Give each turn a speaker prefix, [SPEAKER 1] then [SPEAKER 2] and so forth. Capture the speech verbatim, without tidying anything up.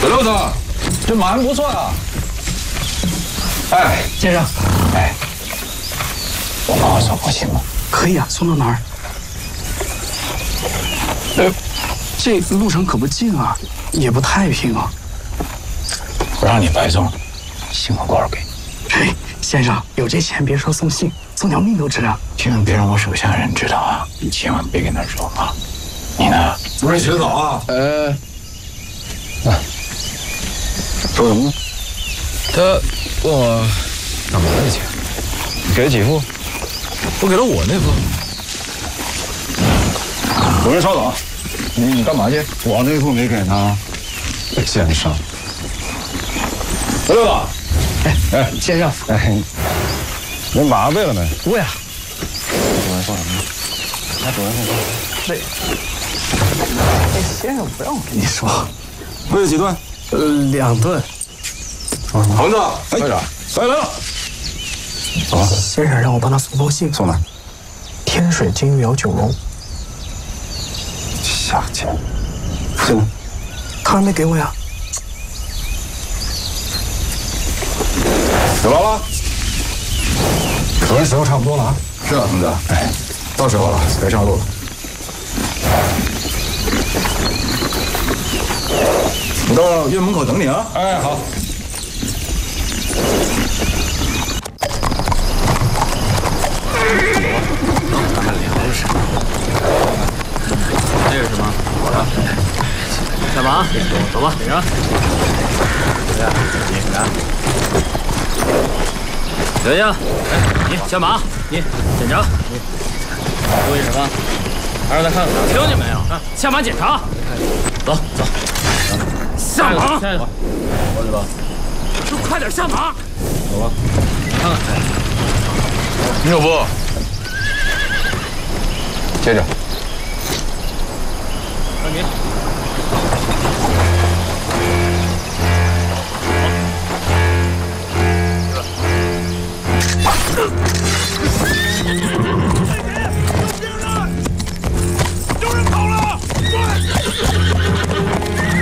[SPEAKER 1] 小六子，这蛮不错呀。哎，
[SPEAKER 2] 先生，
[SPEAKER 1] 哎，我妈妈送我行吗？
[SPEAKER 2] 可以啊，送到哪儿？呃，这路程可不近啊，也不太平啊。
[SPEAKER 1] 不让你白送，信我多少给你？
[SPEAKER 2] 哎，先生，有这钱别说送信，送条命都值啊！
[SPEAKER 1] 千万别让我手下人知道啊！你千万别跟他说啊！你呢？
[SPEAKER 3] 夫人洗个澡啊？
[SPEAKER 1] 呃，啊，说什么呢？
[SPEAKER 3] 他问我干嘛的钱？你给了几副？我给了我那副。
[SPEAKER 1] 主任稍等，你你干嘛去？我那副没给他。
[SPEAKER 3] 先生，
[SPEAKER 1] 小六子，
[SPEAKER 2] 哎哎，先生，
[SPEAKER 3] 哎，你马背了没？
[SPEAKER 2] 不会啊。
[SPEAKER 3] 主任说什么呢？那主任说什么？
[SPEAKER 2] 对。哎，先生，不让我跟你说。
[SPEAKER 3] 喂了几顿？
[SPEAKER 2] 呃，两顿。
[SPEAKER 3] 说什么？
[SPEAKER 1] 恒子，
[SPEAKER 3] 哎，
[SPEAKER 1] 队长，
[SPEAKER 3] 来来了。走了。
[SPEAKER 2] 先生让我帮他送封信，
[SPEAKER 3] 送哪儿？
[SPEAKER 2] 天水金玉窑酒楼。
[SPEAKER 3] 下贱。信呢？
[SPEAKER 2] 他还没给我呀。
[SPEAKER 3] 有劳了。主任时候差不多了啊。
[SPEAKER 1] 是啊，恒子，
[SPEAKER 3] 哎，到时候了，该上路了。我到院门口等你啊。
[SPEAKER 1] 哎，好。
[SPEAKER 2] 咱们聊什么？
[SPEAKER 4] 这是什么？我的。干嘛？走吧，领着。你来。留下。哎，你下马。你检查。你注意什么？还是再看看。听见没有？啊，下马检查。走走。下马。下一个。过去吧。都快点下马。走吧。看看。
[SPEAKER 1] 你有不？接着。
[SPEAKER 4] 看你。
[SPEAKER 5] 有人跑了！快！